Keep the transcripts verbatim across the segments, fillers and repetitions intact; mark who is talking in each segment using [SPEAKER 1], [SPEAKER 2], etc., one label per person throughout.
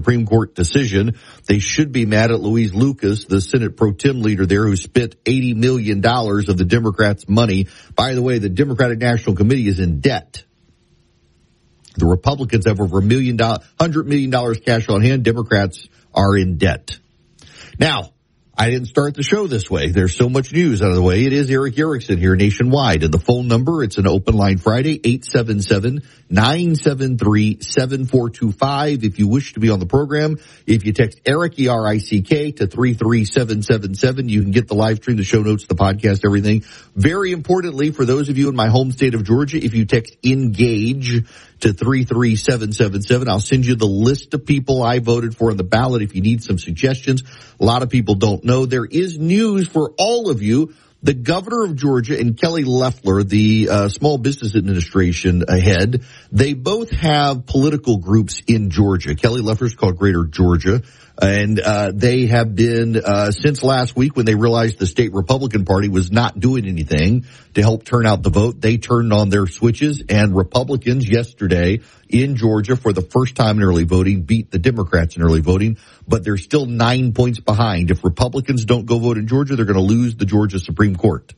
[SPEAKER 1] Supreme Court decision. They should be mad at Louise Lucas, the Senate pro tem leader there, who spent eighty million dollars of the Democrats' money. By the way, the Democratic National Committee is in debt. The Republicans have over a million dollars, one hundred million dollars cash on hand. Democrats are in debt. Now, I didn't start the show this way. There's so much news out of the way. It is Erick Erickson here nationwide. And the phone number, it's an open line Friday, eight seven seven, nine seven three, seven four two five. If you wish to be on the program, if you text Eric, E R I C K, to three three seven seven seven, you can get the live stream, the show notes, the podcast, everything. Very importantly, for those of you in my home state of Georgia, if you text ENGAGE to three three seven seven seven, I'll send you the list of people I voted for on the ballot if you need some suggestions. A lot of people don't know. There is news for all of you. The governor of Georgia and Kelly Loeffler, the uh, Small Business Administration head, they both have political groups in Georgia. Kelly Loeffler's called Greater Georgia. And uh they have been, uh since last week when they realized the state Republican Party was not doing anything to help turn out the vote, they turned on their switches, and Republicans yesterday in Georgia for the first time in early voting beat the Democrats in early voting, but they're still nine points behind. If Republicans don't go vote in Georgia, they're going to lose the Georgia Supreme Court.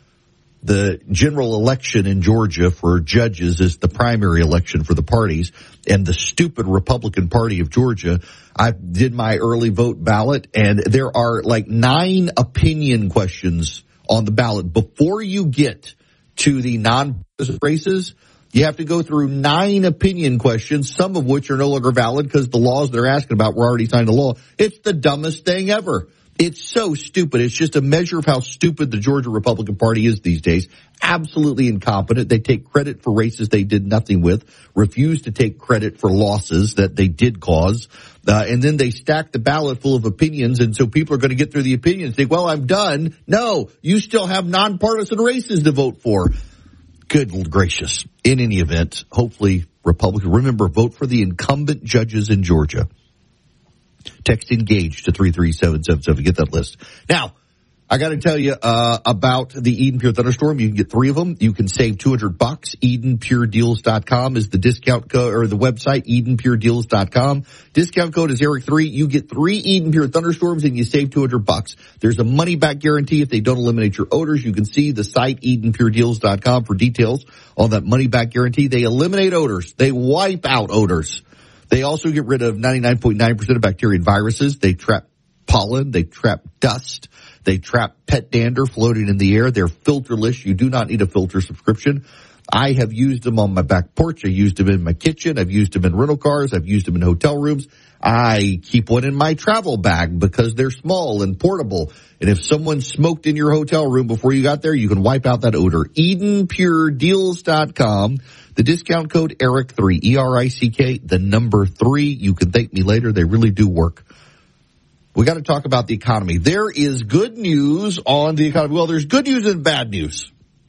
[SPEAKER 1] The general election in Georgia for judges is the primary election for the parties, and the stupid Republican Party of Georgia, I did my early vote ballot, and there are like nine opinion questions on the ballot. Before you get to the non-partisan races, you have to go through nine opinion questions, some of which are no longer valid because the laws they're asking about were already signed into law. It's the dumbest thing ever. It's so stupid. It's just a measure of how stupid the Georgia Republican Party is these days. Absolutely incompetent. They take credit for races they did nothing with, refuse to take credit for losses that they did cause, uh, and then they stack the ballot full of opinions, and so people are going to get through the opinions and think, well, I'm done. No, you still have nonpartisan races to vote for. Good gracious. In any event, hopefully Republicans, remember, vote for the incumbent judges in Georgia. Text ENGAGE to three three seven seven seven. Get that list. Now, I got to tell you uh about the Eden Pure Thunderstorm. You can get three of them. You can save two hundred bucks. Eden Pure Deals dot com is the discount code, or the website, Eden Pure Deals dot com. Discount code is Eric three. You get three Eden Pure Thunderstorms and you save two hundred bucks. There's a money back guarantee if they don't eliminate your odors. You can see the site, Eden Pure Deals dot com, for details on that money back guarantee. They eliminate odors. They wipe out odors. They also get rid of ninety-nine point nine percent of bacteria and viruses. They trap pollen. They trap dust. They trap pet dander floating in the air. They're filterless. You do not need a filter subscription. I have used them on my back porch. I used them in my kitchen. I've used them in rental cars. I've used them in hotel rooms. I keep one in my travel bag because they're small and portable. And if someone smoked in your hotel room before you got there, you can wipe out that odor. Eden Pure Deals dot com. The discount code Eric three, E R I C K, the number three. You can thank me later. They really do work. We got to talk about the economy. There is good news on the economy. Well, there's good news and bad news.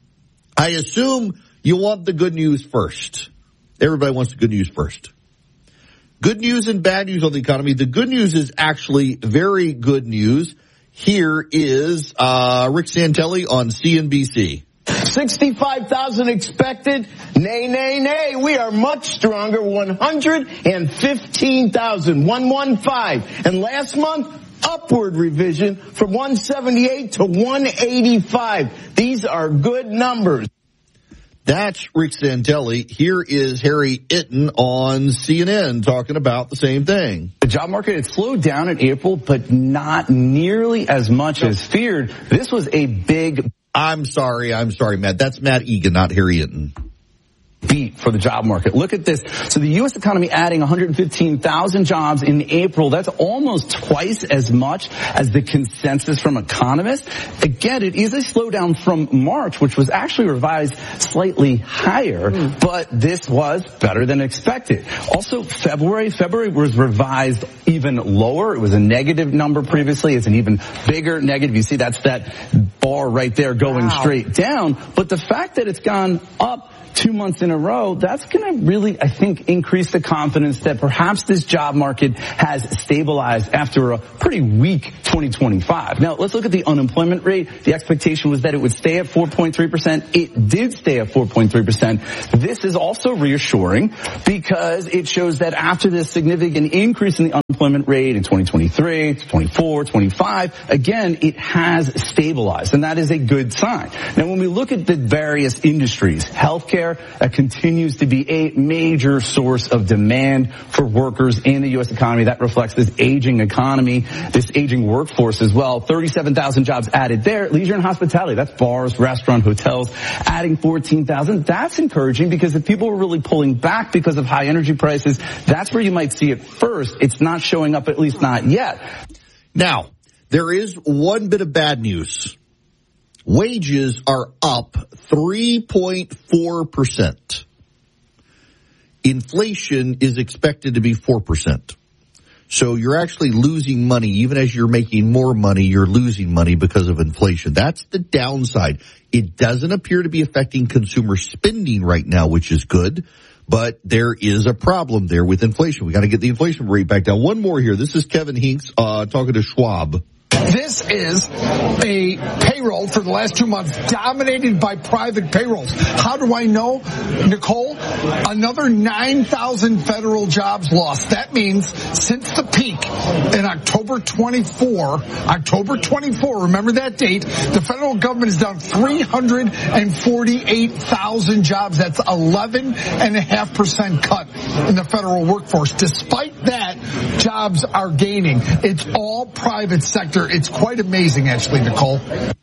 [SPEAKER 1] I assume you want the good news first. Everybody wants the good news first. Good news and bad news on the economy. The good news is actually very good news. Here is uh Rick Santelli on C N B C.
[SPEAKER 2] sixty-five thousand expected. Nay, nay, nay. We are much stronger. one hundred fifteen thousand. one hundred fifteen. And last month, upward revision from one seventy-eight to one eighty-five. These are good numbers.
[SPEAKER 1] That's Rick Santelli. Here is Harry Itten on C N N talking about the same thing.
[SPEAKER 3] The job market had slowed down in April, but not nearly as much as feared. This was a big...
[SPEAKER 1] I'm sorry, I'm sorry, Matt. That's Matt Egan, not Harry Itten.
[SPEAKER 3] Beat for the job market. Look at this. So the U S economy adding one hundred fifteen thousand jobs in April. That's almost twice as much as the consensus from economists. Again, it is a slowdown from March, which was actually revised slightly higher, mm. but this was better than expected. Also, February, February was revised even lower. It was a negative number previously. It's an even bigger negative. You see, that's that bar right there going
[SPEAKER 4] wow.
[SPEAKER 3] straight down. But the fact that it's gone up two months in a row, that's going to really, I think, increase the confidence that perhaps this job market has stabilized after a pretty weak twenty twenty-five. Now, let's look at the unemployment rate. The expectation was that it would stay at four point three percent. It did stay at four point three percent. This is also reassuring because it shows that after this significant increase in the unemployment rate in twenty twenty-three, twenty-four, twenty-five, again, it has stabilized, and that is a good sign. Now, when we look at the various industries, healthcare uh, continues to be a major source of demand for workers in the U S economy. That reflects this aging economy, this aging workforce as well. thirty-seven thousand jobs added there. Leisure and hospitality, that's bars, restaurant, hotels, adding fourteen thousand. That's encouraging because if people were really pulling back because of high energy prices, that's where you might see it first. It's not showing up, at least not yet.
[SPEAKER 1] Now, there is one bit of bad news. Wages are up three point four percent. Inflation is expected to be four percent. So you're actually losing money. Even as you're making more money, you're losing money because of inflation. That's the downside. It doesn't appear to be affecting consumer spending right now, which is good. But there is a problem there with inflation. We got to get the inflation rate back down. One more here. This is Kevin Hinks uh, talking to Schwab.
[SPEAKER 4] This is a payroll for the last two months dominated by private payrolls. How do I know, Nicole? Another nine thousand federal jobs lost. That means since the peak in October twenty-four, October twenty-four, remember that date, the federal government is down three hundred forty-eight thousand jobs. That's eleven point five percent cut in the federal workforce. Despite that, jobs are gaining. It's all private sector. It's quite amazing, actually, Nicole.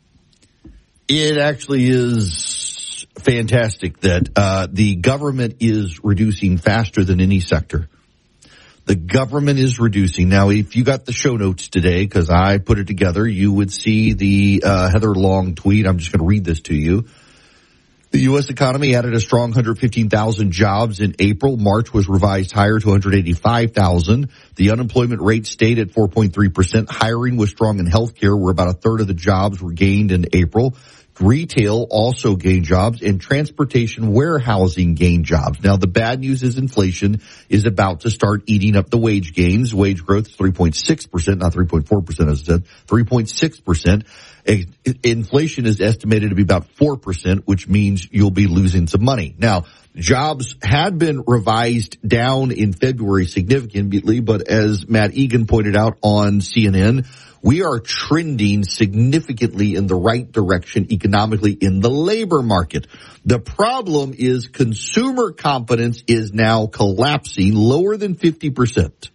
[SPEAKER 1] It actually is fantastic that uh, the government is reducing faster than any sector. The government is reducing. Now, if you got the show notes today, because I put it together, you would see the uh, Heather Long tweet. I'm just going to read this to you. The U S economy added a strong one hundred fifteen thousand jobs in April. March was revised higher to one hundred eighty-five thousand. The unemployment rate stayed at four point three percent. Hiring was strong in healthcare, where about a third of the jobs were gained in April. Retail also gained jobs, and transportation warehousing gained jobs. Now, the bad news is inflation is about to start eating up the wage gains. Wage growth is three point six percent, not three point four percent as I said, three point six percent. Inflation is estimated to be about four percent, which means you'll be losing some money. Now, jobs had been revised down in February significantly, but as Matt Egan pointed out on C N N, we are trending significantly in the right direction economically in the labor market. The problem is consumer confidence is now collapsing lower than fifty percent.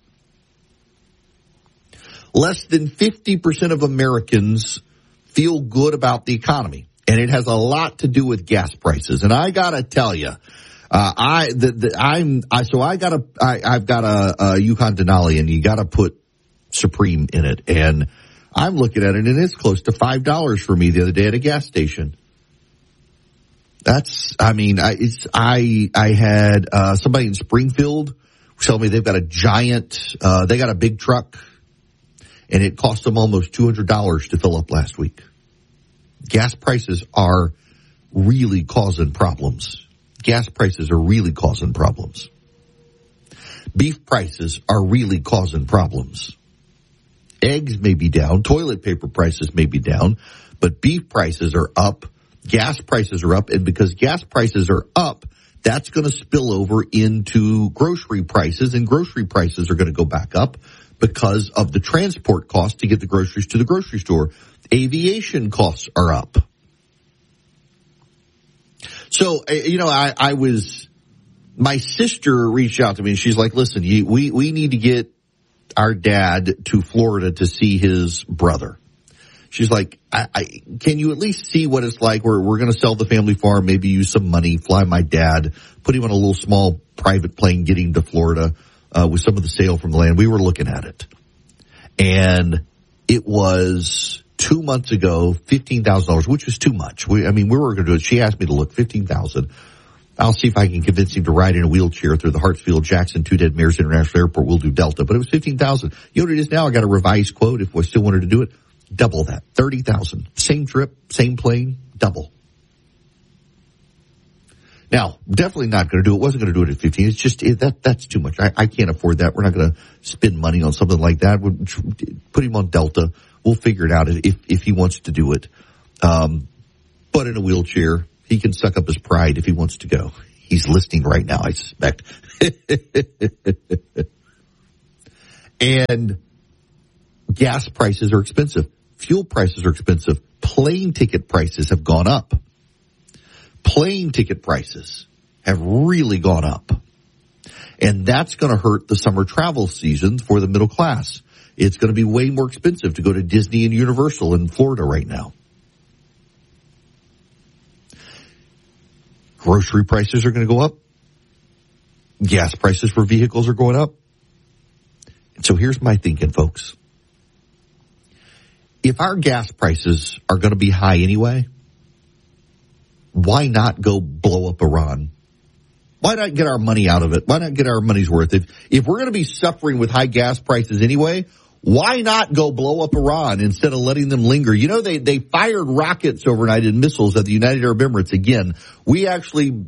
[SPEAKER 1] Less than fifty percent of Americans feel good about the economy, and it has a lot to do with gas prices. And I gotta tell you, uh, I, the, the, I'm, I, so I got a, I, I've got a, a Yukon Denali, and you gotta put Supreme in it. And I'm looking at it, and it's close to five dollars for me the other day at a gas station. That's, I mean, I, it's, I, I had, uh, somebody in Springfield tell me they've got a giant, uh, they got a big truck, and it cost them almost two hundred dollars to fill up last week. Gas prices are really causing problems. Gas prices are really causing problems. Beef prices are really causing problems. Eggs may be down, toilet paper prices may be down, but beef prices are up, gas prices are up, and because gas prices are up, that's going to spill over into grocery prices, and grocery prices are going to go back up because of the transport cost to get the groceries to the grocery store. Aviation costs are up. So, you know, I, I was, my sister reached out to me and she's like, listen, you, we, we need to get our dad to Florida to see his brother. She's like, I, I, can you at least see what it's like? We're, we're going to sell the family farm, maybe use some money, fly my dad, put him on a little small private plane, get him to Florida. Uh, with some of the sale from the land. We were looking at it. And it was two months ago, fifteen thousand dollars, which was too much. We, I mean, we were going to do it. She asked me to look, fifteen thousand dollars. I'll see if I can convince him to ride in a wheelchair through the Hartsfield-Jackson Two Dead Mares International Airport. We'll do Delta. But it was fifteen thousand dollars. You know what it is now? I got a revised quote. If I still wanted to do it, double that. thirty thousand dollars. Same trip, same plane, double. Now, definitely not going to do it. Wasn't going to do it at fifteen. It's just it, that that's too much. I, I can't afford that. We're not going to spend money on something like that. We'll put him on Delta. We'll figure it out if if he wants to do it. Um, but in a wheelchair, he can suck up his pride if he wants to go. He's listening right now, I suspect. And gas prices are expensive. Fuel prices are expensive. Plane ticket prices have gone up. Plane ticket prices have really gone up. And that's going to hurt the summer travel season for the middle class. It's going to be way more expensive to go to Disney and Universal in Florida right now. Grocery prices are going to go up. Gas prices for vehicles are going up. And so here's my thinking, folks. If our gas prices are going to be high anyway, why not go blow up Iran? Why not get our money out of it? Why not get our money's worth? If, if we're going to be suffering with high gas prices anyway, why not go blow up Iran instead of letting them linger? You know, they, they fired rockets overnight and missiles at the United Arab Emirates again. We actually,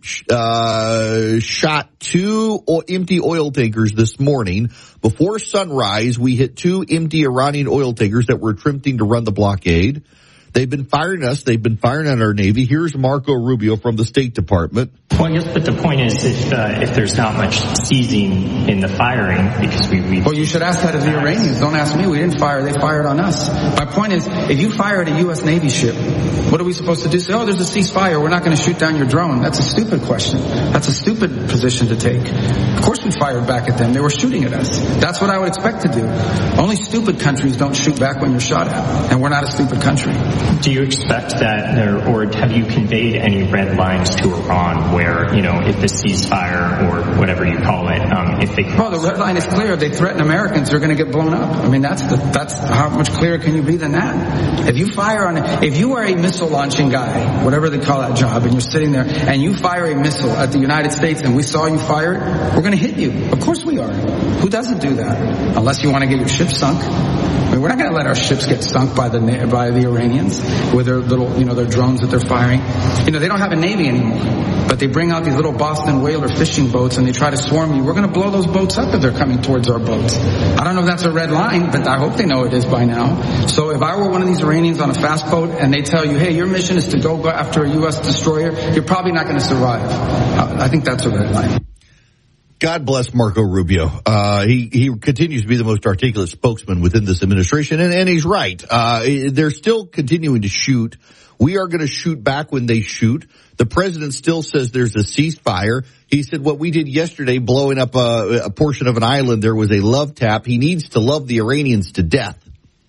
[SPEAKER 1] uh, shot two empty oil tankers this morning. Before sunrise, we hit two empty Iranian oil tankers that were attempting to run the blockade. They've been firing us. They've been firing at our Navy. Here's Marco Rubio from the State Department.
[SPEAKER 5] Well, I guess, but the point is, if uh, if there's not much seizing in the firing, because we... we
[SPEAKER 6] well, you should ask that of the Iranians. Don't ask me. We didn't fire. They fired on us. My point is, if you fire at a U S Navy ship, what are we supposed to do? Say, oh, there's a ceasefire. We're not going to shoot down your drone. That's a stupid question. That's a stupid position to take. Of course we fired back at them. They were shooting at us. That's what I would expect to do. Only stupid countries don't shoot back when you're shot at. And we're not a stupid country.
[SPEAKER 5] Do you expect that, there, or have you conveyed any red lines to Iran where, you know, if the ceasefire or whatever you call it, um, if they...
[SPEAKER 6] Well, the red line is clear. If they threaten Americans, they're going to get blown up. I mean, that's the, that's how much clearer can you be than that? If you fire on, if you are a missile launching guy, whatever they call that job, and you're sitting there and you fire a missile at the United States and we saw you fire it, we're going to hit you. Of course we are. Who doesn't do that? Unless you want to get your ship sunk. I mean, we're not going to let our ships get sunk by the by the Iranians with their little, you know, their drones that they're firing. You know, they don't have a navy anymore, but they bring out these little Boston whaler fishing boats and they try to swarm you. We're going to blow those boats up if they're coming towards our boats. I don't know if that's a red line, but I hope they know it is by now. So if I were one of these Iranians on a fast boat and they tell you, hey, your mission is to go after a U S destroyer, you're probably not going to survive. I think that's a red line.
[SPEAKER 1] God bless Marco Rubio. Uh, he, he continues to be the most articulate spokesman within this administration, and, and he's right. Uh, they're still continuing to shoot. We are going to shoot back when they shoot. The president still says there's a ceasefire. He said what we did yesterday, blowing up a, a portion of an island, there was a love tap. He needs to love the Iranians to death.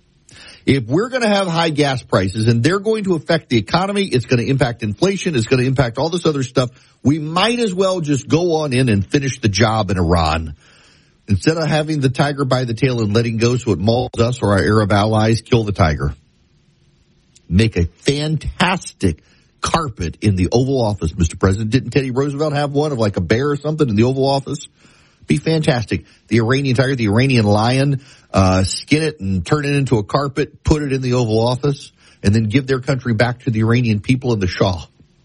[SPEAKER 1] If we're going to have high gas prices and they're going to affect the economy, it's going to impact inflation, it's going to impact all this other stuff, we might as well just go on in and finish the job in Iran. Instead of having the tiger by the tail and letting go so it mauls us or our Arab allies, kill the tiger. Make a fantastic carpet in the Oval Office, Mister President. Didn't Teddy Roosevelt have one of like a bear or something in the Oval Office? Be fantastic. The Iranian tiger, the Iranian lion, uh, skin it and turn it into a carpet, put it in the Oval Office, and then give their country back to the Iranian people and the Shah.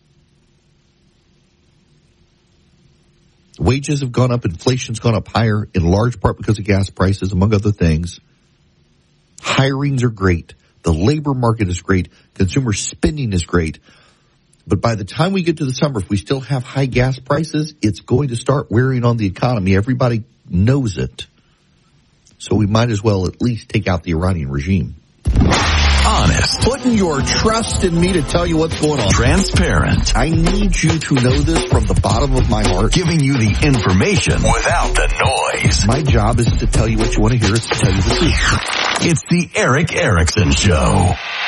[SPEAKER 1] Wages have gone up, inflation's gone up higher, in large part because of gas prices, among other things. Hirings are great. The labor market is great. Consumer spending is great. But by the time we get to the summer, if we still have high gas prices, it's going to start wearing on the economy. Everybody knows it. So we might as well at least take out the Iranian regime.
[SPEAKER 7] Honest.
[SPEAKER 1] Putting your trust in me to tell you what's going on.
[SPEAKER 7] Transparent.
[SPEAKER 1] I need you to know this from the bottom of my heart.
[SPEAKER 7] Giving you the information without the noise.
[SPEAKER 1] My job is to tell you what you want to hear, is to tell you the truth.
[SPEAKER 7] It's the Erick Erickson Show.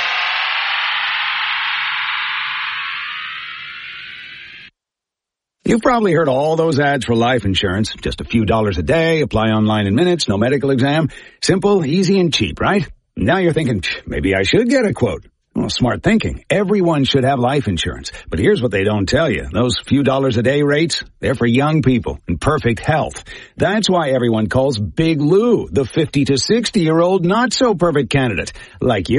[SPEAKER 8] You've probably heard all those ads for life insurance. Just a few dollars a day, apply online in minutes, no medical exam. Simple, easy, and cheap, right? Now you're thinking, maybe I should get a quote. Well, smart thinking. Everyone should have life insurance. But here's what they don't tell you. Those few dollars a day rates, they're for young people in perfect health. That's why everyone calls Big Lou the fifty to sixty year old not so perfect candidate, like you.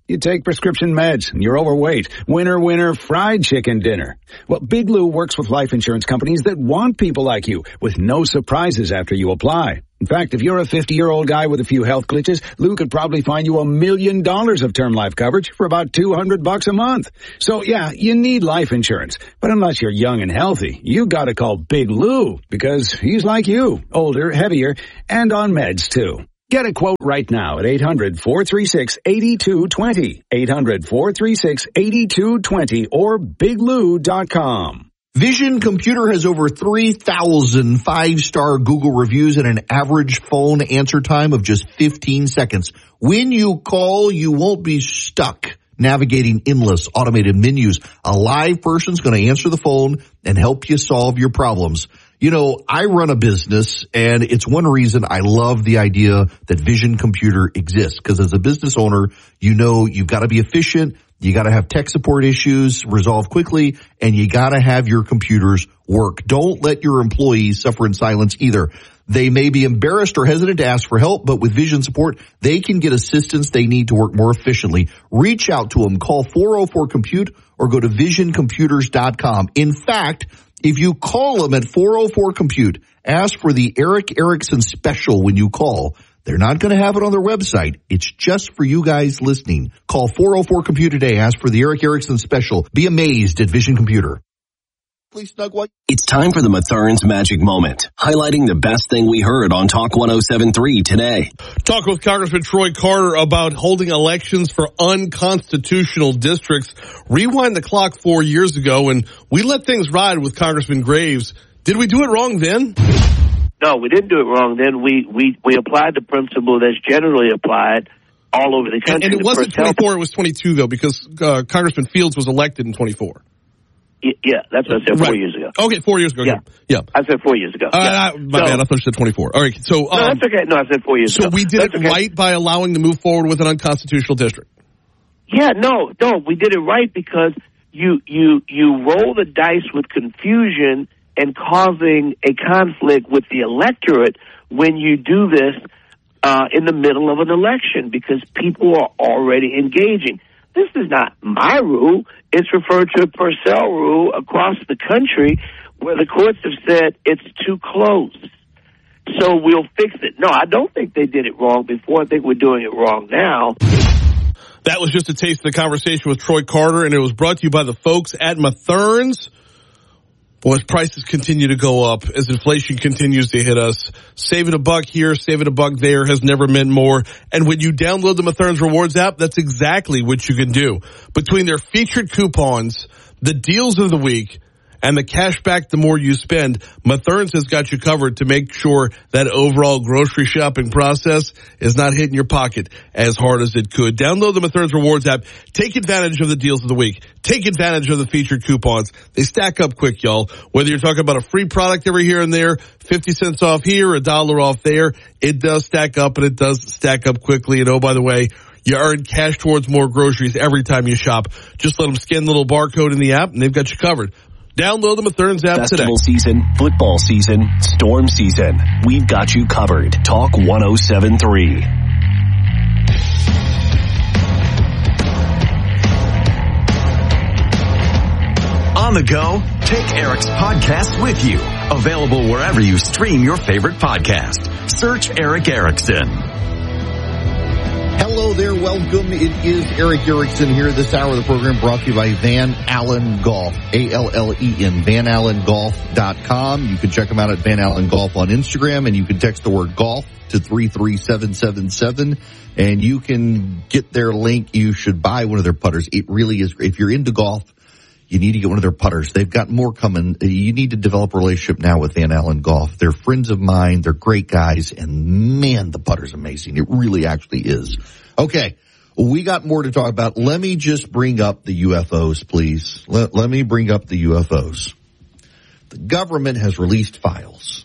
[SPEAKER 8] You take prescription meds and you're overweight. Winner, winner, fried chicken dinner. Well, Big Lou works with life insurance companies that want people like you with no surprises after you apply. In fact, if you're a fifty-year-old guy with a few health glitches, Lou could probably find you a million dollars of term life coverage for about two hundred bucks a month. So yeah, you need life insurance. But unless you're young and healthy, you gotta call Big Lou because he's like you, older, heavier, and on meds too. Get a quote right now at eight hundred, four three six, eight two two zero, eight hundred, four three six, eight two two zero, or big lou dot com.
[SPEAKER 1] Vision Computer has over three thousand five-star Google reviews and an average phone answer time of just fifteen seconds. When you call, you won't be stuck navigating endless automated menus. A live person's going to answer the phone and help you solve your problems. You know, I run a business, and it's one reason I love the idea that Vision Computer exists. Because as a business owner, you know you've got to be efficient, you got to have tech support issues resolved quickly, and you got to have your computers work. Don't let your employees suffer in silence either. They may be embarrassed or hesitant to ask for help, but with Vision support, they can get assistance they need to work more efficiently. Reach out to them. Call four oh four compute or go to vision computers dot com. In fact, if you call them at four oh four compute, ask for the Eric Erickson special when you call. They're not going to have it on their website. It's just for you guys listening. Call four oh four compute today. Ask for the Eric Erickson special. Be amazed at Vision Computer. Please, Snug White.
[SPEAKER 9] It's time for the Mathern's Magic Moment, highlighting the best thing we heard on Talk one oh seven point three today.
[SPEAKER 10] Talk with Congressman Troy Carter about holding elections for unconstitutional districts. Rewind the clock four years ago, and we let things ride with Congressman Graves. Did we do it wrong then?
[SPEAKER 11] No, we didn't do it wrong then. We we, we applied the principle that's generally applied all over the country.
[SPEAKER 10] And, and it wasn't twenty-four, it was twenty-two, though, because uh, Congressman Fields was elected in twenty-four.
[SPEAKER 11] Yeah, that's what I said four
[SPEAKER 10] right.
[SPEAKER 11] years ago.
[SPEAKER 10] Okay, four years ago.
[SPEAKER 11] Yeah,
[SPEAKER 10] yeah.
[SPEAKER 11] I said four years ago.
[SPEAKER 10] Uh,
[SPEAKER 11] yeah.
[SPEAKER 10] My so, bad, I thought you said twenty-four. All right, so... Um,
[SPEAKER 11] no, that's okay. No, I said four years
[SPEAKER 10] so
[SPEAKER 11] ago.
[SPEAKER 10] So we did
[SPEAKER 11] that's
[SPEAKER 10] it
[SPEAKER 11] okay.
[SPEAKER 10] right by allowing to move forward with an unconstitutional district?
[SPEAKER 11] Yeah, no, no, we did it right because you, you, you roll the dice with confusion and causing a conflict with the electorate when you do this uh, in the middle of an election because people are already engaging. This is not my rule. It's referred to a Purcell rule across the country where the courts have said it's too close. So we'll fix it. No, I don't think they did it wrong before. I think we're doing it wrong now.
[SPEAKER 10] That was just a taste of the conversation with Troy Carter, and it was brought to you by the folks at Mathern's. Boy, as prices continue to go up, as inflation continues to hit us, saving a buck here, saving a buck there has never meant more. And when you download the Mathern's Rewards app, that's exactly what you can do. Between their featured coupons, the deals of the week, and the cash back the more you spend, Mathern's has got you covered to make sure that overall grocery shopping process is not hitting your pocket as hard as it could. Download the Mathern's Rewards app. Take advantage of the deals of the week. Take advantage of the featured coupons. They stack up quick, y'all. Whether you're talking about a free product every here and there, fifty cents off here, a dollar off there, it does stack up, and it does stack up quickly. And oh, by the way, you earn cash towards more groceries every time you shop. Just let them scan the little barcode in the app, and they've got you covered. Download the Mathern's app today.
[SPEAKER 9] Festival season, football season, storm season. We've got you covered. Talk one oh seven point three.
[SPEAKER 7] On the go, take Eric's podcast with you. Available wherever you stream your favorite podcast. Search Eric Erickson.
[SPEAKER 1] Hello there, welcome. It is Eric Erickson here. This hour of the program brought to you by Van Allen Golf, A L L E N, van allen golf dot com. You can check them out at Van Allen Golf on Instagram, and you can text the word golf to three three seven seven seven, and you can get their link. You should buy one of their putters. It really is great. If you're into golf, you need to get one of their putters. They've got more coming. You need to develop a relationship now with Van Allen Golf. They're friends of mine. They're great guys. And man, the putter's amazing. It really actually is. Okay. We got more to talk about. Let me just bring up the U F Os, please. Let, let me bring up the U F Os. The government has released files.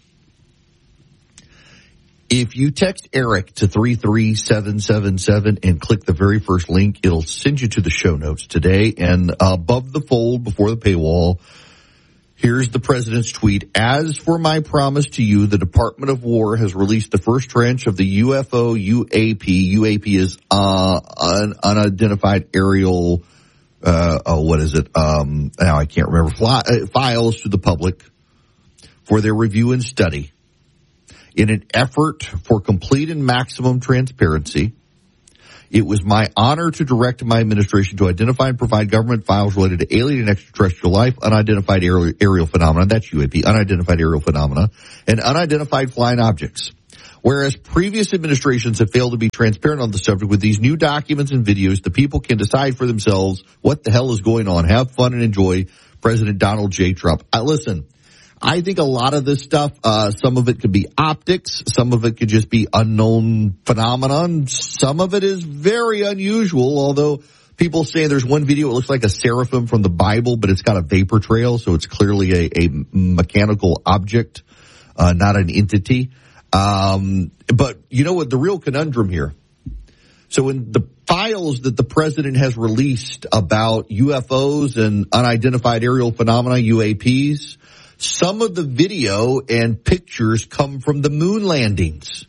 [SPEAKER 1] If you text Eric to three three seven seven seven and click the very first link, it'll send you to the show notes today. And above the fold, before the paywall, Here's the president's tweet. As for my promise to you, the Department of War has released the first tranche of the U F O U A P. U A P is uh, un- unidentified aerial, uh, oh, what is it? Um, now I can't remember. Fly, uh, files to the public for their review and study. In an effort for complete and maximum transparency, it was my honor to direct my administration to identify and provide government files related to alien and extraterrestrial life, unidentified aerial, aerial phenomena, that's U A P, unidentified aerial phenomena, and unidentified flying objects. Whereas previous administrations have failed to be transparent on the subject, with these new documents and videos, the people can decide for themselves what the hell is going on. Have fun and enjoy. President Donald J. Trump. I, listen, I think a lot of this stuff, uh, some of it could be optics. Some of it could just be unknown phenomenon. Some of it is very unusual, although people say there's one video, it looks like a seraphim from the Bible, but it's got a vapor trail, so it's clearly a, a mechanical object, uh, not an entity. Um, but you know what, the real conundrum here. So in the files that the president has released about U F Os and unidentified aerial phenomena, U A Ps, some of the video and pictures come from the moon landings.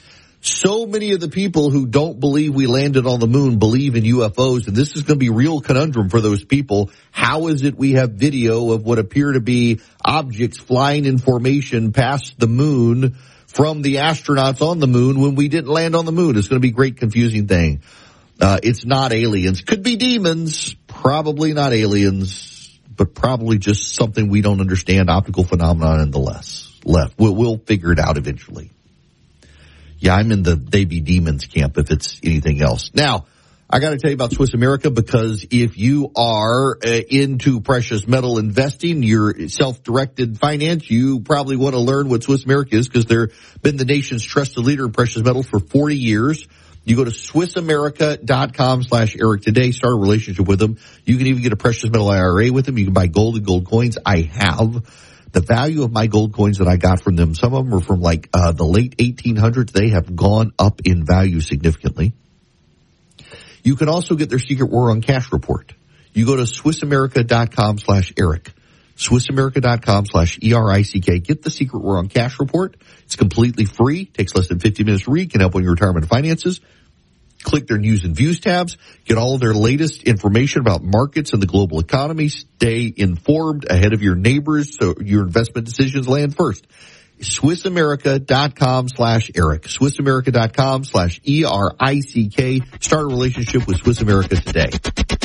[SPEAKER 1] So many of the people who don't believe we landed on the moon believe in U F Os, and this is going to be a real conundrum for those people. How is it we have video of what appear to be objects flying in formation past the moon from the astronauts on the moon when we didn't land on the moon? It's going to be a great confusing thing. Uh, it's not aliens. Could be demons. Probably not aliens. But probably just something we don't understand, optical phenomenon nonetheless. Left. We'll, we'll figure it out eventually. Yeah, I'm in the they be demons camp if it's anything else. Now, I got to tell you about Swiss America, because if you are uh, into precious metal investing, you're self-directed finance, you probably want to learn what Swiss America is, because they've been the nation's trusted leader in precious metals for forty years. You go to SwissAmerica.com slash Eric today, start a relationship with them. You can even get a precious metal I R A with them. You can buy gold and gold coins. I have the value of my gold coins that I got from them. Some of them are from like uh, the late eighteen hundreds. They have gone up in value significantly. You can also get their secret war on cash report. You go to SwissAmerica.com slash Eric. SwissAmerica.com slash E R I C K. Get the secret war on cash report. It's completely free. Takes less than fifty minutes to read. Can help on your retirement finances. Click their news and views tabs. Get all of their latest information about markets and the global economy. Stay informed ahead of your neighbors so your investment decisions land first. SwissAmerica.com slash Eric. SwissAmerica.com slash E R I C K. Start a relationship with Swiss America today.